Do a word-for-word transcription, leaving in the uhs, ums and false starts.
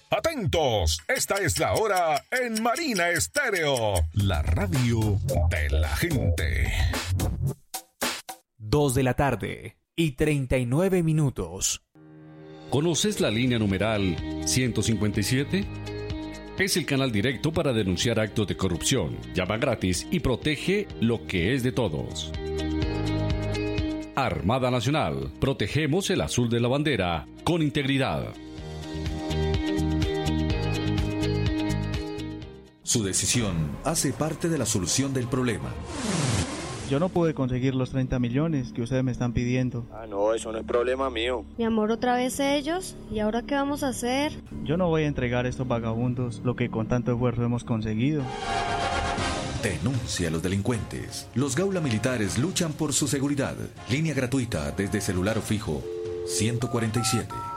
Atentos, esta es la hora en Marina Estéreo, la radio de la gente. Dos de la tarde y treinta y nueve minutos. ¿Conoces la línea numeral ciento cincuenta y siete? Es el canal directo para denunciar actos de corrupción. Llama gratis y protege lo que es de todos. Armada Nacional. Protegemos el azul de la bandera con integridad. Su decisión hace parte de la solución del problema. Yo no pude conseguir los treinta millones que ustedes me están pidiendo. Ah, no, eso no es problema mío. Mi amor, otra vez ellos. ¿Y ahora qué vamos a hacer? Yo no voy a entregar a estos vagabundos lo que con tanto esfuerzo hemos conseguido. Denuncia a los delincuentes. Los Gaula Militares luchan por su seguridad. Línea gratuita desde celular o fijo ciento cuarenta y siete.